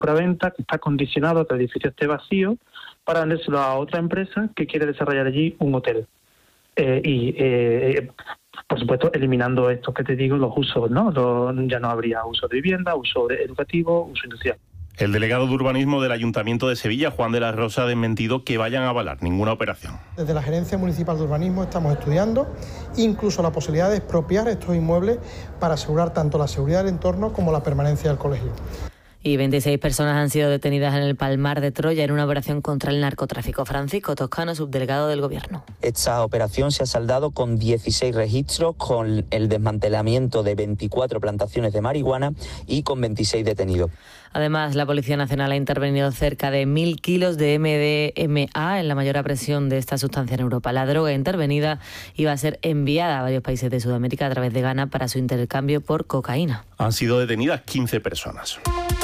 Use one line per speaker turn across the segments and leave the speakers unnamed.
compraventa que está condicionado a que el edificio esté vacío para vendérselo a otra empresa que quiere desarrollar allí un hotel. Por supuesto, eliminando estos que te digo, los usos, ¿no? Ya no habría uso de vivienda, uso educativo, uso industrial.
El delegado de urbanismo del Ayuntamiento de Sevilla, Juan de la Rosa, ha desmentido que vayan a avalar ninguna operación.
Desde la Gerencia Municipal de Urbanismo estamos estudiando incluso la posibilidad de expropiar estos inmuebles para asegurar tanto la seguridad del entorno como la permanencia del colegio.
Y 26 personas han sido detenidas en el Palmar de Troya en una operación contra el narcotráfico. Francisco Toscano, subdelegado del Gobierno.
Esta operación se ha saldado con 16 registros, con el desmantelamiento de 24 plantaciones de marihuana y con 26 detenidos.
Además, la Policía Nacional ha intervenido cerca de 1.000 kilos de MDMA, en la mayor apresión de esta sustancia en Europa. La droga intervenida iba a ser enviada a varios países de Sudamérica a través de Ghana para su intercambio por cocaína.
Han sido detenidas 15 personas.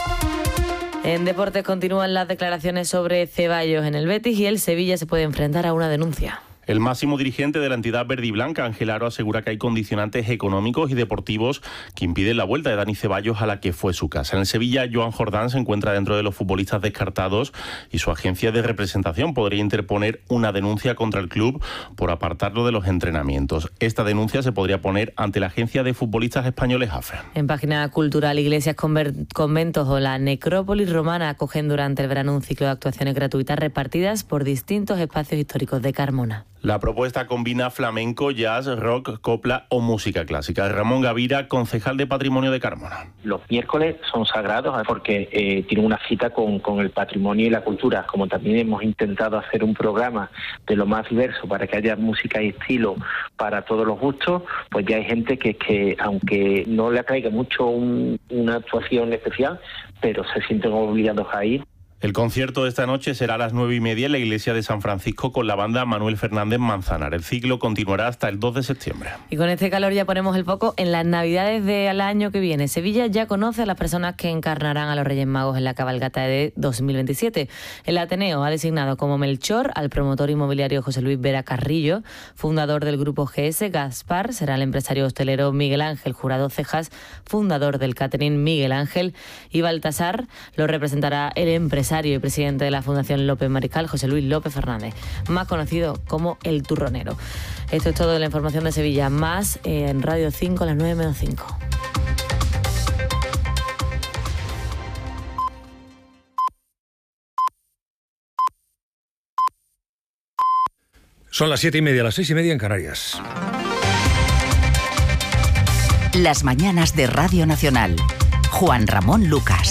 En deportes continúan las declaraciones sobre Ceballos en el Betis y el Sevilla se puede enfrentar a una denuncia.
El máximo dirigente de la entidad verdiblanca, Ángel Aro, asegura que hay condicionantes económicos y deportivos que impiden la vuelta de Dani Ceballos a la que fue su casa. En el Sevilla, Joan Jordán se encuentra dentro de los futbolistas descartados y su agencia de representación podría interponer una denuncia contra el club por apartarlo de los entrenamientos. Esta denuncia se podría poner ante la agencia de futbolistas españoles AFE.
En página cultural, iglesias, conventos o la necrópolis romana acogen durante el verano un ciclo de actuaciones gratuitas repartidas por distintos espacios históricos de Carmona.
La propuesta combina flamenco, jazz, rock, copla o música clásica. Ramón Gavira, concejal de Patrimonio de Carmona.
Los miércoles son sagrados porque tienen una cita con el patrimonio y la cultura. Como también hemos intentado hacer un programa de lo más diverso para que haya música y estilo para todos los gustos, pues ya hay gente que aunque no le atraiga mucho una actuación especial, pero se sienten obligados a ir.
El concierto de esta noche será a las 9:30 en la iglesia de San Francisco con la banda Manuel Fernández Manzanar. El ciclo continuará hasta el 2 de septiembre.
Y con este calor ya ponemos el foco en las Navidades del año que viene. Sevilla ya conoce a las personas que encarnarán a los Reyes Magos en la cabalgata de 2027. El Ateneo ha designado como Melchor al promotor inmobiliario José Luis Vera Carrillo, fundador del grupo GS. Gaspar será el empresario hostelero Miguel Ángel Jurado Cejas, fundador del catering Miguel Ángel, y Baltasar lo representará el empresario y presidente de la Fundación López Mariscal, José Luis López Fernández, más conocido como El Turronero. Esto es todo de la información de Sevilla, más en Radio 5 a las 9:05.
Son las 7:30, las 6:30 en Canarias.
Las mañanas de Radio Nacional. Juan Ramón Lucas.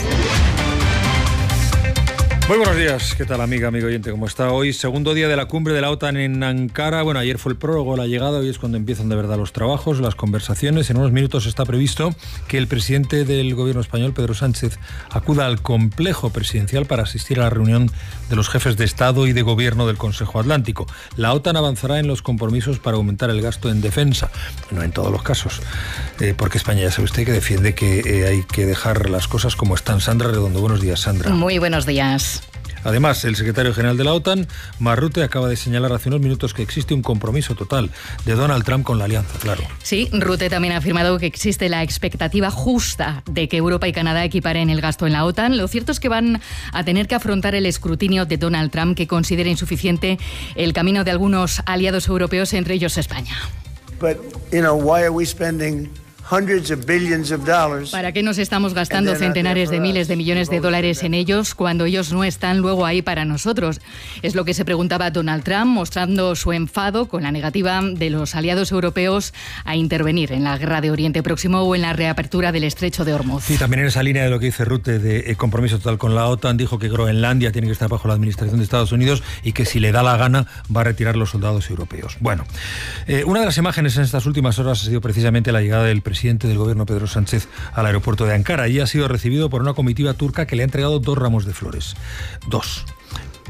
Muy buenos días, ¿qué tal amiga, amigo oyente? ¿Cómo está? Hoy, segundo día de la cumbre de la OTAN en Ankara. Bueno, ayer fue el prólogo, la llegada, hoy es cuando empiezan de verdad los trabajos, las conversaciones. En unos minutos está previsto que el presidente del gobierno español, Pedro Sánchez, acuda al complejo presidencial para asistir a la reunión de los jefes de Estado y de Gobierno del Consejo Atlántico. La OTAN avanzará en los compromisos para aumentar el gasto en defensa, no en todos los casos, porque España, ya sabe usted, que defiende que hay que dejar las cosas como están. Sandra Redondo, buenos días, Sandra.
Muy buenos días.
Además, el secretario general de la OTAN, Mark Rutte, acaba de señalar hace unos minutos que existe un compromiso total de Donald Trump con la alianza, claro.
Sí, Rutte también ha afirmado que existe la expectativa justa de que Europa y Canadá equiparen el gasto en la OTAN. Lo cierto es que van a tener que afrontar el escrutinio de Donald Trump, que considera insuficiente el camino de algunos aliados europeos, entre ellos España.
But, why are we spending hundreds of billions of dollars?
¿Para qué nos estamos gastando centenares de miles de millones de dólares en ellos cuando ellos no están luego ahí para nosotros? Es lo que se preguntaba Donald Trump, mostrando su enfado con la negativa de los aliados europeos a intervenir en la guerra de Oriente Próximo o en la reapertura del estrecho de Hormuz.
Y también en esa línea de lo que dice Rutte de compromiso total con la OTAN, dijo que Groenlandia tiene que estar bajo la administración de Estados Unidos y que si le da la gana va a retirar los soldados europeos. Bueno, una de las imágenes en estas últimas horas ha sido precisamente la llegada del presidente del gobierno, Pedro Sánchez, al aeropuerto de Ankara, y ha sido recibido por una comitiva turca que le ha entregado 2 ramos de flores. 2.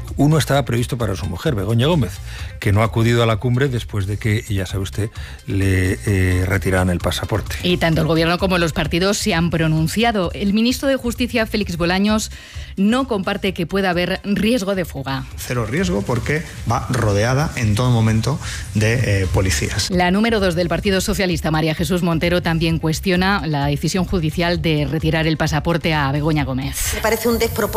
Uno estaba previsto para su mujer, Begoña Gómez, que no ha acudido a la cumbre después de que, ya sabe usted, le retiraran el pasaporte.
Y tanto el Gobierno como los partidos se han pronunciado. El ministro de Justicia, Félix Bolaños, no comparte que pueda haber riesgo de fuga.
Cero riesgo porque va rodeada en todo momento de policías.
La número 2 del Partido Socialista, María Jesús Montero, también cuestiona la decisión judicial de retirar el pasaporte a Begoña Gómez.
Me parece un despropósito